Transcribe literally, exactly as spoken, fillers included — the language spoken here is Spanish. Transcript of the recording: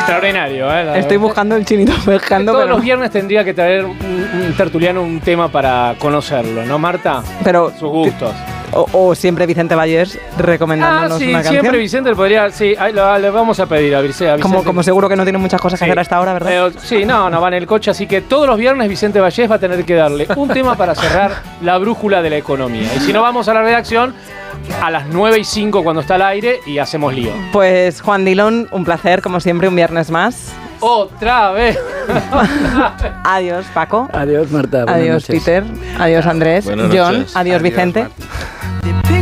Extraordinario, ¿eh? La Estoy buscando el chinito pescando. Todos pero... los viernes tendría que traer un, un tertuliano un tema para conocerlo, ¿no, Marta? Pero sus gustos. O, o siempre Vicente Vallés recomendándonos ah, sí, una canción. Siempre Vicente le podría. Sí, ahí lo, le vamos a pedir a Vicente. A Vicente. Como, como seguro que no tiene muchas cosas que sí. hacer hasta ahora, ¿verdad? Pero, sí, no, no va en el coche, así que todos los viernes Vicente Vallés va a tener que darle un tema para cerrar la brújula de la economía. Y si no, vamos a la redacción a las nueve y cinco cuando está al aire y hacemos lío. Pues Juan Dillon, un placer, como siempre, un viernes más. Otra vez. Adiós, Paco. Adiós, Marta. Adiós, noches. Peter. Adiós, Andrés. Buenas John. noches. Adiós, Adiós, Vicente. Marta.